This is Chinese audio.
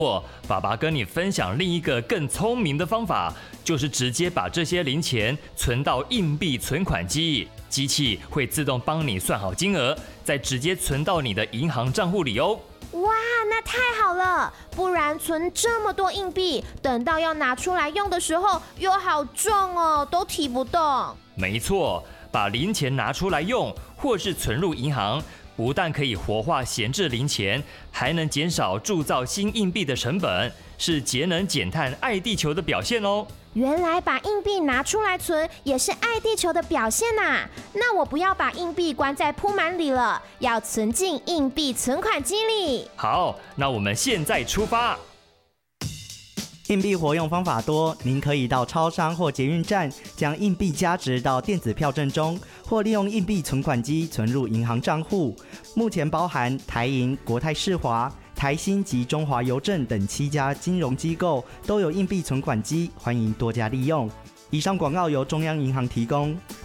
爸爸跟你分享另一个更聪明的方法，就是直接把这些零钱存到硬币存款机，机器会自动帮你算好金额，再直接存到你的银行账户里哦。 哇，那太好了！不然存这么多硬币，等到要拿出来用的时候，又好重哦，都提不动。 没错，把零钱拿出来用，或是存入银行，不但可以活化闲置零钱，还能减少铸造新硬币的成本，是节能减碳、爱地球的表现哦。 原来把硬币拿出来存也是爱地球的表现啊！那我不要把硬币关在铺满里了，要存进硬币存款机里。 好，那我们现在出发。 硬币活用方法多，您可以到超商或捷运站将硬币加值到电子票证中，或利用硬币存款机存入银行账户。目前包含台银、国泰世华、台新及中华邮政等7家金融机构都有硬币存款机，欢迎多加利用。以上广告由中央银行提供。